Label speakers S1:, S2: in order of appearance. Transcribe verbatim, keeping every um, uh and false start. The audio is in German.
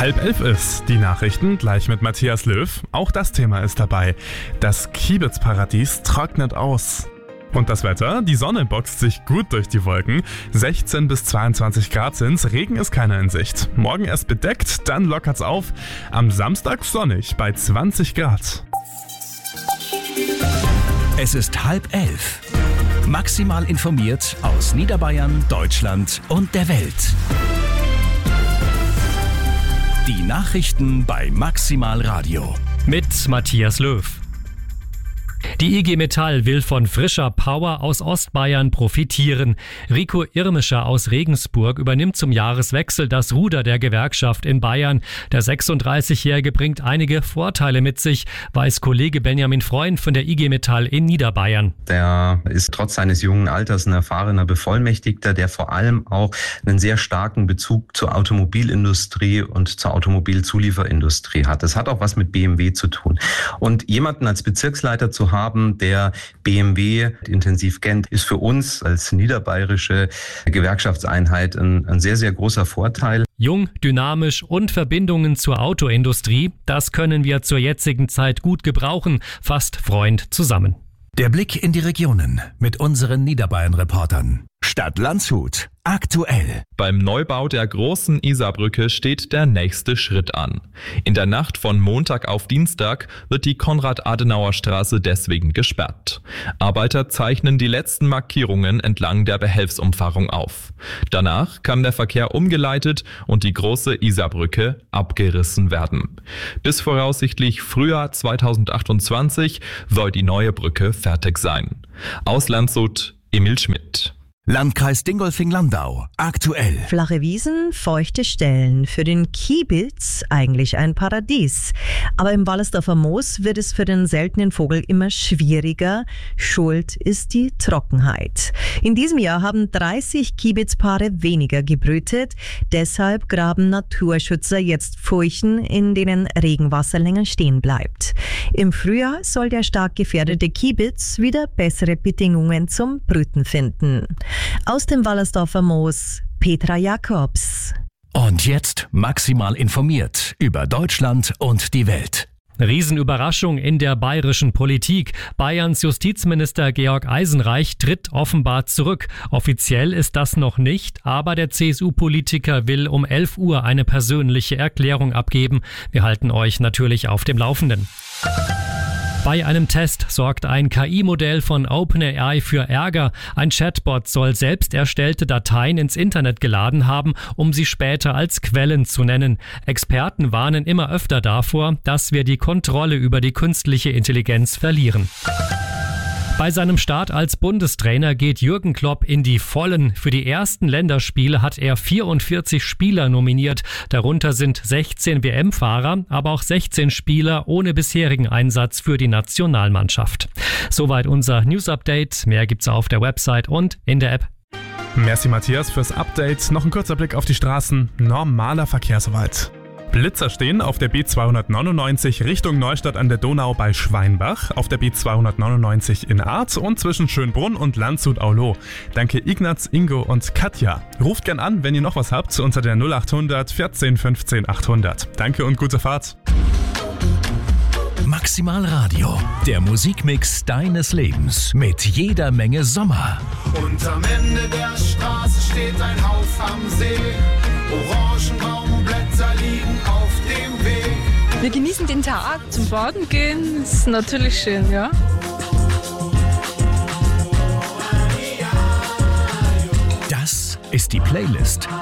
S1: Halb elf ist, die Nachrichten gleich mit Matthias Löw. Auch das Thema ist dabei. Das Kiebitzparadies trocknet aus. Und das Wetter? Die Sonne boxt sich gut durch die Wolken. sechzehn bis zweiundzwanzig Grad sind's, Regen ist keiner in Sicht. Morgen erst bedeckt, dann lockert's auf. Am Samstag sonnig bei zwanzig Grad.
S2: Es ist halb elf. Maximal informiert aus Niederbayern, Deutschland und der Welt. Die Nachrichten bei Maximal Radio.
S3: Mit Matthias Löw. Die I G Metall will von frischer Power aus Ostbayern profitieren. Rico Irmischer aus Regensburg übernimmt zum Jahreswechsel das Ruder der Gewerkschaft in Bayern. Der sechsunddreißigjährige bringt einige Vorteile mit sich, weiß Kollege Benjamin Freund von der I G Metall in Niederbayern.
S4: Der ist trotz seines jungen Alters ein erfahrener Bevollmächtigter, der vor allem auch einen sehr starken Bezug zur Automobilindustrie und zur Automobilzulieferindustrie hat. Das hat auch was mit B M W zu tun. Und jemanden als Bezirksleiter zu haben, der B M W intensiv kennt, ist für uns als niederbayerische Gewerkschaftseinheit ein, ein sehr, sehr großer Vorteil.
S3: Jung, dynamisch und Verbindungen zur Autoindustrie, das können wir zur jetzigen Zeit gut gebrauchen, fasst Freund zusammen.
S2: Der Blick in die Regionen mit unseren Niederbayern-Reportern. Stadt Landshut. Aktuell.
S5: Beim Neubau der großen Isarbrücke steht der nächste Schritt an. In der Nacht von Montag auf Dienstag wird die Konrad-Adenauer-Straße deswegen gesperrt. Arbeiter zeichnen die letzten Markierungen entlang der Behelfsumfahrung auf. Danach kann der Verkehr umgeleitet und die große Isarbrücke abgerissen werden. Bis voraussichtlich Frühjahr zweitausendachtundzwanzig soll die neue Brücke fertig sein. Aus Landshut, Emil Schmidt.
S2: Landkreis Dingolfing-Landau. Aktuell.
S6: Flache Wiesen, feuchte Stellen. Für den Kiebitz eigentlich ein Paradies. Aber im Wallersdorfer Moos wird es für den seltenen Vogel immer schwieriger. Schuld ist die Trockenheit. In diesem Jahr haben dreißig Kiebitzpaare weniger gebrütet. Deshalb graben Naturschützer jetzt Furchen, in denen Regenwasser länger stehen bleibt. Im Frühjahr soll der stark gefährdete Kiebitz wieder bessere Bedingungen zum Brüten finden. Aus dem Wallersdorfer Moos, Petra Jakobs.
S2: Und jetzt maximal informiert über Deutschland und die Welt.
S3: Riesenüberraschung in der bayerischen Politik. Bayerns Justizminister Georg Eisenreich tritt offenbar zurück. Offiziell ist das noch nicht, aber der C S U-Politiker will um elf Uhr eine persönliche Erklärung abgeben. Wir halten euch natürlich auf dem Laufenden. Bei einem Test sorgt ein K I-Modell von OpenAI für Ärger. Ein Chatbot soll selbst erstellte Dateien ins Internet geladen haben, um sie später als Quellen zu nennen. Experten warnen immer öfter davor, dass wir die Kontrolle über die künstliche Intelligenz verlieren. Bei seinem Start als Bundestrainer geht Jürgen Klopp in die Vollen. Für die ersten Länderspiele hat er vierundvierzig Spieler nominiert. Darunter sind sechzehn W M-Fahrer, aber auch sechzehn Spieler ohne bisherigen Einsatz für die Nationalmannschaft. Soweit unser News-Update. Mehr gibt's auf der Website und in der App.
S1: Merci Matthias fürs Update. Noch ein kurzer Blick auf die Straßen. Normaler Verkehr soweit. Blitzer stehen auf der B zweihundertneunundneunzig Richtung Neustadt an der Donau bei Schweinbach, auf der B zweihundertneunundneunzig in Arth und zwischen Schönbrunn und Landshut-Auloh. Danke Ignaz, Ingo und Katja. Ruft gern an, wenn ihr noch was habt, unter der null achthundert vierzehn fünfzehn achthundert. Danke und gute Fahrt.
S2: Maximal Radio, der Musikmix deines Lebens mit jeder Menge Sommer.
S7: Und am Ende der Straße steht ein Haus am See. Orangenbaumblätter liegen auf dem Weg.
S8: Wir genießen den Tag, zum Baden gehen, ist natürlich schön, ja.
S2: Das ist die Playlist